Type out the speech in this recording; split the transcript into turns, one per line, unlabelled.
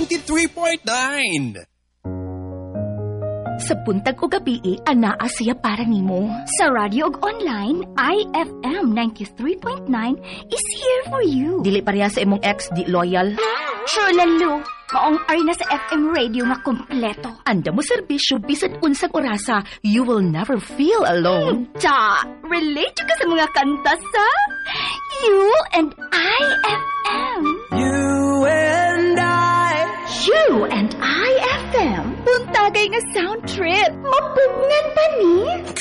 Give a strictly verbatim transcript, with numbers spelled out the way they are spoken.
ninety-three point nine.
Sa buntag o gabi, anaa siya para nimo.
Sa radio ug online, I F M ninety-three point nine is here for you.
Dili pareha sa imong ex, di loyal.
Sure, lalo. Maong ari na sa F M radio nga kompleto.
Anda mo serbisyo bisan unsang orasa, you will never feel alone.
Ta, relate ka sa mga kanta sa You and I F M.
You and I.
You and I F M. Buntagay nga sound trip.